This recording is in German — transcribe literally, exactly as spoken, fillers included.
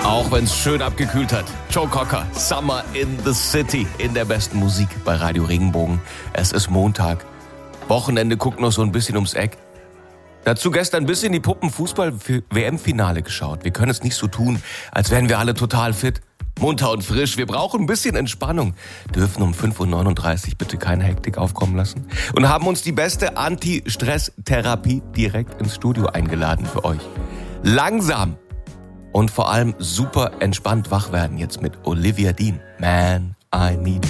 Auch wenn es schön abgekühlt hat. Joe Cocker, Summer in the City, in der besten Musik bei Radio Regenbogen. Es ist Montag. Wochenende guckt noch so ein bisschen ums Eck. Dazu gestern ein bisschen die Puppenfußball-W M-Finale geschaut. Wir können es nicht so tun, als wären wir alle total fit. Munter und frisch. Wir brauchen ein bisschen Entspannung. Dürfen um fünf Uhr neununddreißig bitte keine Hektik aufkommen lassen. Und haben uns die beste Anti-Stress-Therapie direkt ins Studio eingeladen für euch. Langsam und vor allem super entspannt wach werden jetzt mit Olivia Dean. Man, I need